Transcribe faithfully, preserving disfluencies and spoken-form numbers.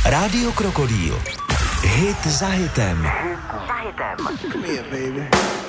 Rádio Krokodýl. Hit za hitem. Hit za hitem. Come here, baby.